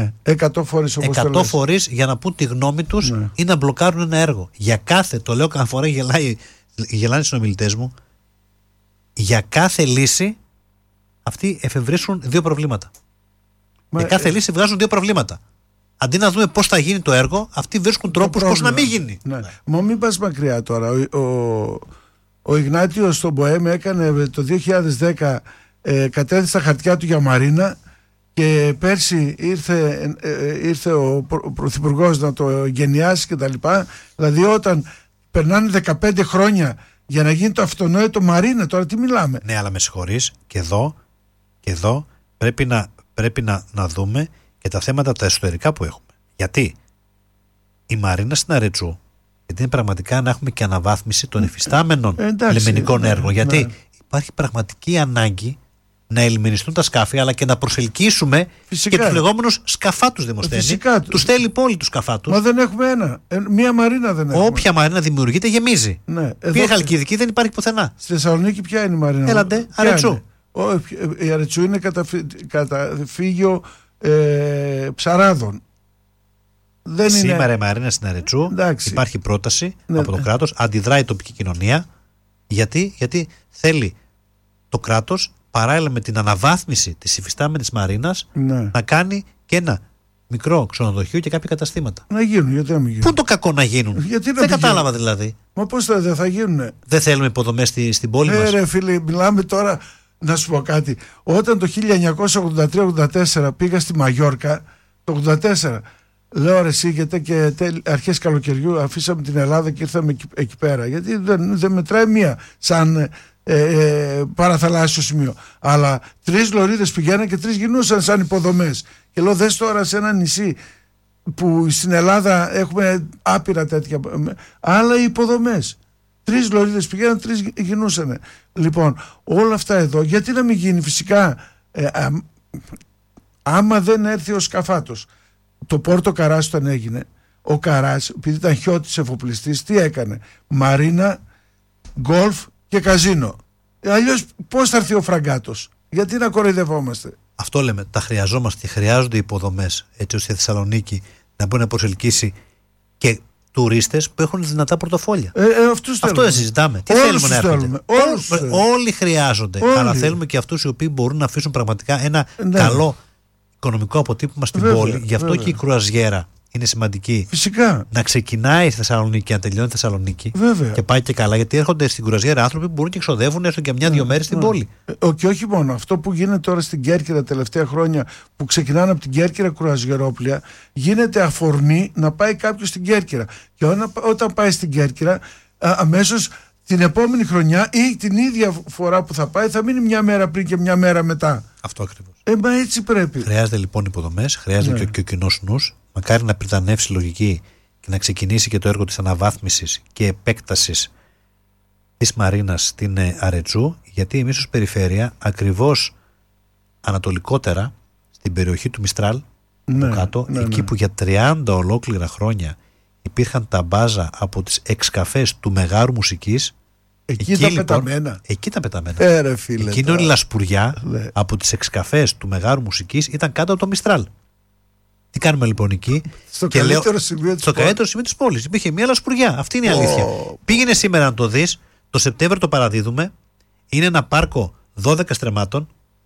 100 φορές, όπως 100 φορές για να πούν τη γνώμη τους ή να μπλοκάρουν ένα έργο. Για κάθε, το λέω κάθε φορά, γελάνε οι συνομιλητές μου, για κάθε λύση αυτοί εφευρίσουν 2 προβλήματα. Για κάθε λύση βγάζουν 2 προβλήματα. Αντί να δούμε πώς θα γίνει το έργο, αυτοί βρίσκουν τρόπους πώς να μην γίνει. Μα μην πας μακριά τώρα. Ο Ιγνάτιος στον ΠΟΕΜ έκανε το 2010, κατέθεσε τα χαρτιά του για Μαρίνα, και πέρσι ήρθε ο Πρωθυπουργός να το εγκαινιάσει και τα λοιπά. Δηλαδή όταν περνάνε 15 χρόνια για να γίνει το αυτονόητο Μαρίνα, τώρα τι μιλάμε? Ναι, αλλά με συγχωρείς, και εδώ πρέπει να δούμε και τα θέματα τα εσωτερικά που έχουμε. Γιατί η Μαρίνα στην Αρετσού, γιατί είναι πραγματικά να έχουμε και αναβάθμιση των υφιστάμενων λιμενικών έργων. Γιατί υπάρχει πραγματική ανάγκη να ελιμενιστούν τα σκάφη, αλλά και να προσελκύσουμε και τους λεγόμενους σκαφάτους δημοσθένη. Τους θέλει η πόλη τους σκαφάτους. Μα δεν έχουμε μία Μαρίνα δεν έχουμε. Όποια Μαρίνα δημιουργείται γεμίζει. Πήγε Χαλκιδική, δεν υπάρχει πουθενά. Στη Θεσσαλονίκη ποια είναι η Μαρίνα? Έλαντε, Αρετσού. Η Αρετσού είναι καταφύγιο ψαράδων. Σήμερα η Μαρίνα στην Αρετσού, υπάρχει πρόταση από το κράτος, αντιδράει η τοπική κοινωνία. Γιατί θέλει το κράτος, παράλληλα με την αναβάθμιση της υφιστάμενης Μαρίνας, να κάνει και ένα μικρό ξενοδοχείο και κάποια καταστήματα. Να γίνουν, γιατί να μην γίνουν? Πού το κακό να γίνουν? Δεν κατάλαβα δηλαδή. Μα πώς δεν θα γίνουν? Δεν θέλουμε υποδομές στην πόλη μας? Ρε φίλε, μιλάμε τώρα, να σου πω κάτι. Όταν το 1983-84 πήγα στη Μαγιόρκα, το 84, λέω ρε εσύ, γιατί και αρχές καλοκαιριού αφήσαμε την Ελλάδα και ήρθαμε εκεί πέρα, γιατί δεν μετράει μία σαν παραθαλάσσιο σημείο. Αλλά 3 λωρίδες πηγαίναν και 3 γινούσαν σαν υποδομές. Και λέω, δες τώρα σε ένα νησί που στην Ελλάδα έχουμε άπειρα τέτοια, άλλα οι υποδομές. 3 λωρίδες πηγαίναν, 3 γινούσαν. Λοιπόν, όλα αυτά εδώ, γιατί να μην γίνει? Φυσικά, άμα δεν έρθει ο σκαφάτος. Το Πόρτο Καράς όταν έγινε, ο Καράς, επειδή ήταν χιώτης εφοπλιστής, τι έκανε? Μαρίνα, γκολφ και καζίνο. Αλλιώς πώς θα έρθει ο Φραγκάτος? Γιατί να κοροϊδευόμαστε? Αυτό λέμε, τα χρειαζόμαστε και χρειάζονται υποδομές, έτσι ώστε η Θεσσαλονίκη να μπορεί να προσελκύσει και τουρίστες που έχουν δυνατά πορτοφόλια. Αυτό δεν συζητάμε. Τι θέλουμε να έρχονται? Όλοι χρειάζονται. Αλλά θέλουμε και αυτούς οι οποίοι μπορούν να αφήσουν πραγματικά ένα καλό οικονομικό αποτύπωμα στην πόλη. Γι' αυτό και η κρουαζιέρα είναι σημαντική. Φυσικά. Να ξεκινάει η Θεσσαλονίκη και να τελειώνει η Θεσσαλονίκη. Βέβαια. Και πάει και καλά, γιατί έρχονται στην κρουαζιέρα άνθρωποι που μπορούν και εξοδεύουν έστω και 1-2 μέρες στην πόλη. Και όχι μόνο. Αυτό που γίνεται τώρα στην Κέρκυρα τα τελευταία χρόνια, που ξεκινάνε από την Κέρκυρα κρουαζιερόπλια, γίνεται αφορμή να πάει κάποιος στην Κέρκυρα. Και όταν πάει στην Κέρκυρα, αμέσως την επόμενη χρονιά ή την ίδια φορά που θα πάει, θα μείνει 1 μέρα πριν και 1 μέρα μετά. Αυτό ακριβώς. Μα έτσι πρέπει. Χρειάζεται λοιπόν υποδομές, χρειάζεται και ο κοινός νους. Μακάρι να πριτανεύσει λογική και να ξεκινήσει και το έργο της αναβάθμισης και επέκτασης της Μαρίνας στην Αρετσού, γιατί εμείς ως περιφέρεια, ακριβώς ανατολικότερα, στην περιοχή του Μιστράλ, κάτω, εκεί που για 30 ολόκληρα χρόνια υπήρχαν τα μπάζα από τις εξκαφές του Μεγάρου Μουσικής, εκεί τα πεταμένα. Εκεί τα πεταμένα. Φίλε, εκείνη όλη η λασπουριά από τις εξκαφές του Μεγάρου Μουσικής ήταν κάτω από το Μιστράλ. Τι κάνουμε λοιπόν εκεί? Στο καλύτερο σημείο της πόλης. Υπήρχε μια λασπουριά. Αυτή είναι η αλήθεια. Πήγαινε σήμερα να το δεις. Το Σεπτέμβριο το παραδίδουμε. Είναι ένα πάρκο 12 στρεμμάτων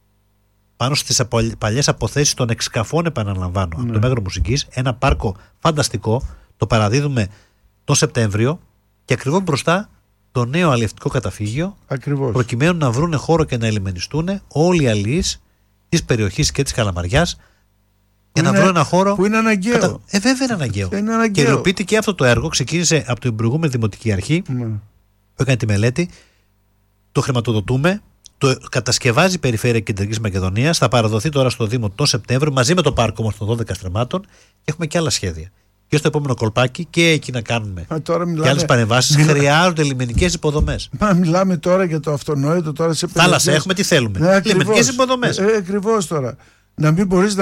πάνω στις παλιές αποθέσεις των εξκαφών, επαναλαμβάνω, από το Μέγαρο Μουσικής. Ένα πάρκο φανταστικό. Το παραδίδουμε το Σεπτέμβριο και ακριβώς μπροστά το νέο αλλιευτικό καταφύγιο. Ακριβώς. Προκειμένου να βρουν χώρο και να ελιμενιστούν όλοι οι αλλιείς της περιοχής και της Καλαμαριάς. Για να βρω ένα χώρο που είναι αναγκαίο. Βέβαια είναι αναγκαίο. Και υλοποιείται και αυτό το έργο. Ξεκίνησε από την προηγούμενη Δημοτική Αρχή που έκανε τη μελέτη. Το χρηματοδοτούμε. Το κατασκευάζει η Περιφέρεια Κεντρικής Μακεδονίας. Θα παραδοθεί τώρα στο Δήμο το Σεπτέμβριο μαζί με το πάρκο όμως των 12 στρεμμάτων. Και έχουμε και άλλα σχέδια. Και στο επόμενο κολπάκι και εκεί να κάνουμε και άλλες παρεμβάσεις. Χρειάζονται λιμενικές υποδομές. Μα μιλάμε τώρα για το αυτονόητο τώρα σε περιοχές. Θάλασσα έχουμε, τι θέλουμε? Λιμενικές υποδομές. Ακριβώς τώρα. Να μην μπορείς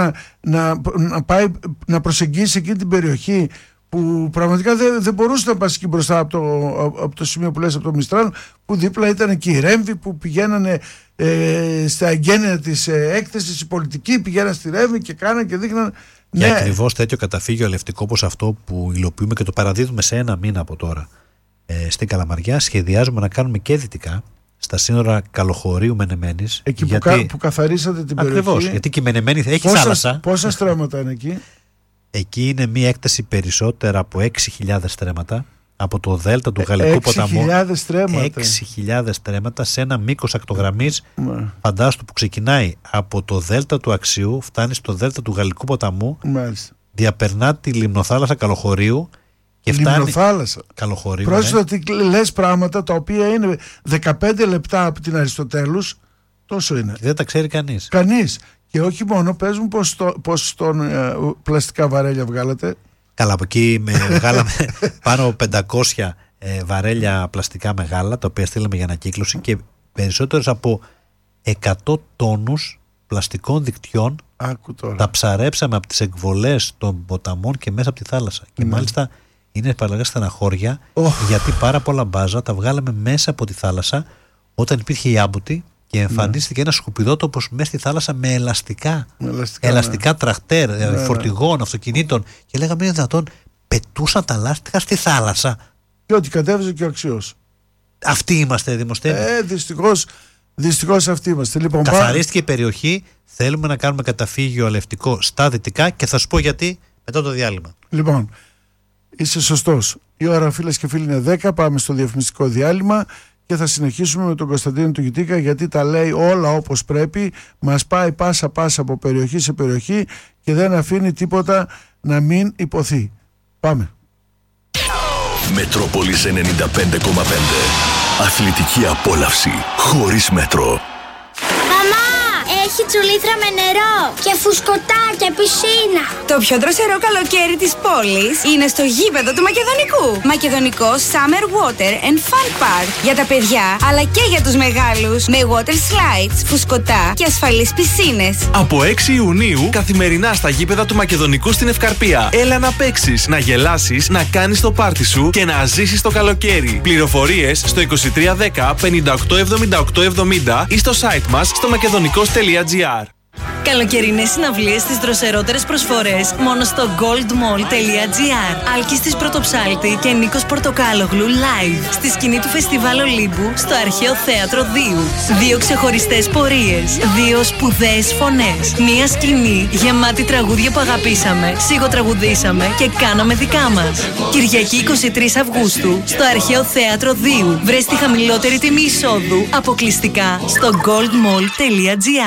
να προσεγγίσεις εκείνη την περιοχή που πραγματικά δεν μπορούσε να πας εκεί μπροστά από το σημείο που λες, από το Μιστράλ, που δίπλα ήταν και οι Ρέμβοι που πηγαίνανε στα εγγένεια της έκθεσης, οι πολιτικοί πηγαίναν στη Ρέμβη και κάναν και δείχναν. Και ακριβώς τέτοιο καταφύγιο αλευτικό όπως αυτό που υλοποιούμε και το παραδίδουμε σε 1 μήνα από τώρα στην Καλαμαριά, σχεδιάζουμε να κάνουμε και δυτικά, στα σύνορα Καλοχωρίου Μενεμένης. Εκεί που καθαρίσατε την περιοχή. Ακριβώς, γιατί και η Μενεμένη έχει θάλασσα. Πόσα στρέμματα είναι εκεί? Εκεί είναι μια έκταση περισσότερα από 6.000 στρέμματα από το δέλτα του Γαλλικού ποταμού. 6.000 στρέμματα σε ένα μήκος ακτογραμμής. Φαντάστου, που ξεκινάει από το δέλτα του Αξιού, φτάνει στο δέλτα του Γαλλικού ποταμού. Μάλιστα. Διαπερνά τη λιμνοθάλασσα Καλοχωρίου και φτάνει. Λιμνοθάλασσα. Καλοχωρίου. Πρόσεχε ότι λες πράγματα τα οποία είναι 15 λεπτά από την Αριστοτέλους. Τόσο είναι. Και δεν τα ξέρει κανείς. Κανείς. Και όχι μόνο, πες μου πώς πλαστικά βαρέλια βγάλατε. Καλά, από εκεί βγάλαμε πάνω από 500 βαρέλια πλαστικά μεγάλα, τα οποία στείλαμε για ανακύκλωση, και περισσότερες από 100 τόνους πλαστικών δικτυών. Τα ψαρέψαμε από τις εκβολές των ποταμών και μέσα από τη θάλασσα. Και μάλιστα είναι παραλαγά στεναχώρια, γιατί πάρα πολλά μπάζα τα βγάλαμε μέσα από τη θάλασσα όταν υπήρχε η άμμοτη. Και εμφανίστηκε ένα σκουπιδότοπος μέσα στη θάλασσα με ελαστικά τραχτέρ, φορτηγών, αυτοκινήτων. Και λέγαμε, είναι δυνατόν, πετούσαν τα λάστιχα στη θάλασσα. Και ότι κατέβησε και ο Αξιός. Αυτοί είμαστε, Δημοσθένη. Δυστυχώς αυτοί είμαστε. Λοιπόν, καθαρίστηκε η περιοχή. Θέλουμε να κάνουμε καταφύγιο αλευτικό στα δυτικά και θα σου πω γιατί μετά το διάλειμμα. Λοιπόν, είσαι σωστός. Η ώρα, φίλες και φίλοι, είναι 10. Πάμε στο διαφημιστικό διάλειμμα. Και θα συνεχίσουμε με τον Κωνσταντίνο του Γητίκα, γιατί τα λέει όλα όπως πρέπει. Μας πάει πάσα από περιοχή σε περιοχή και δεν αφήνει τίποτα να μην υποθεί. Πάμε. Μετρόπολης 95,5. Αθλητική απόλαυση χωρίς μέτρο. Έχει τσουλήθρα με νερό και φουσκωτά και πισίνα. Το πιο δροσερό καλοκαίρι της πόλης είναι στο γήπεδο του Μακεδονικού. Μακεδονικό Summer Water and Fun Park. Για τα παιδιά αλλά και για τους μεγάλους. Με water slides, φουσκωτά και ασφαλείς πισίνες. Από 6 Ιουνίου καθημερινά στα γήπεδα του Μακεδονικού στην Ευκαρπία. Έλα να παίξεις, να γελάσεις, να κάνεις το πάρτι σου και να ζήσεις το καλοκαίρι. Πληροφορίες στο 2310 58 78 70 ή στο site μας στο makedonico.gr. Καλοκαιρινές συναυλίες στις δροσερότερες προσφορές μόνο στο goldmall.gr. Άλκης της Πρωτοψάλτη και Νίκος Πορτοκάλογλου live στη σκηνή του Φεστιβάλ Ολύμπου στο Αρχαίο Θέατρο Δίου. 2 ξεχωριστές πορείες, 2 σπουδαίες φωνές, μία σκηνή γεμάτη τραγούδια που αγαπήσαμε, σιγοτραγουδήσαμε και κάναμε δικά μας. Κυριακή 23 Αυγούστου στο Αρχαίο Θέατρο Δίου. Βρες τη χαμηλότερη τιμή εισόδου αποκλειστικά στο goldmall.gr.